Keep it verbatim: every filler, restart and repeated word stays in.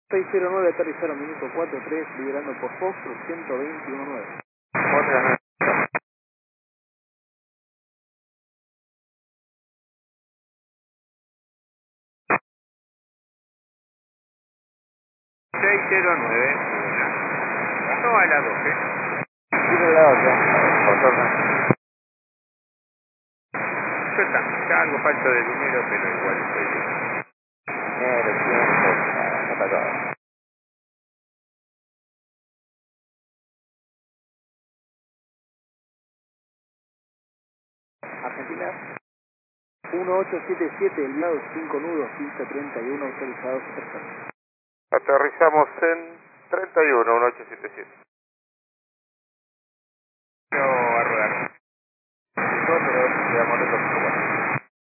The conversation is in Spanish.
seis cero nueve, aterrizaron minuto cuatro tres, liberando por Foxtrot ciento veintiuno nueve. Otra. seis cero nueve, una. No a la doce. Tiro la otra. Contorno. Yo está, ya algo falto de dinero, pero igual estoy bien. Dinero, tiempo, no para todo. Argentina uno ocho siete siete, el lado cinco nudos, pista treinta y uno, autorizados personas. Aterrizamos en treinta y uno, uno ocho siete siete. No, a rodar. Nosotros, digamos, nosotros.